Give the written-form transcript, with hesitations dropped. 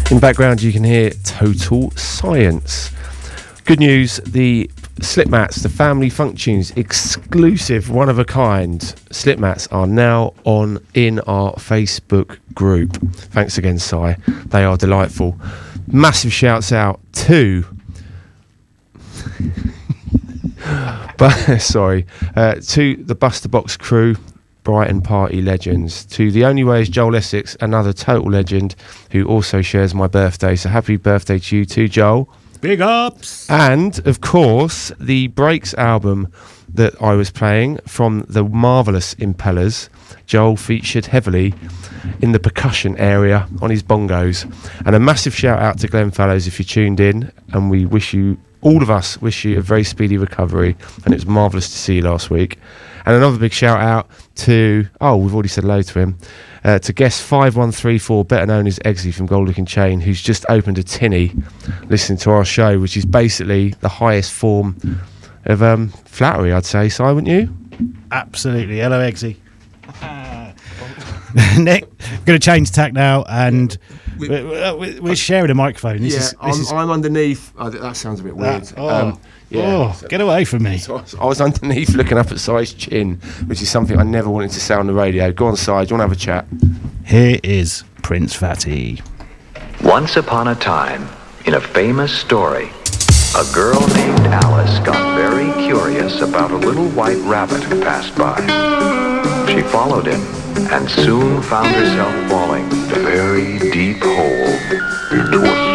In the background you can hear Total Science. Good news, the slip mats, the Family Funk Tunes exclusive, one of a kind slip mats are now in our Facebook group. Thanks again, Si. They are delightful. Massive shouts out to to the Buster Box crew, Brighton Party legends, to The Only Way is Joel Essex, another total legend who also shares my birthday, so happy birthday to you too, Joel. Big ups! And of course the Breaks album that I was playing from the marvellous Impellers, Joel featured heavily in the percussion area on his bongos. And a massive shout out to Glenn Fallows if you tuned in, and we all of us wish you a very speedy recovery, and it was marvellous to see you last week. And another big shout out to, we've already said hello to him, to guest 5134, better known as Eggsy from Gold Looking Chain, who's just opened a tinny listening to our show, which is basically the highest form of flattery, I'd say. Si, wouldn't you? Absolutely. Hello, Eggsy. Nick, I'm going to change tack now, and we're sharing a microphone. I'm underneath. That sounds a bit weird. Get away from me. So I was underneath looking up at Si's chin, which is something I never wanted to say on the radio. Go on, Si, do you want to have a chat? Here is Prince Fatty. Once upon a time, in a famous story, a girl named Alice got very curious about a little white rabbit who passed by. She followed him and soon found herself falling a very deep hole into a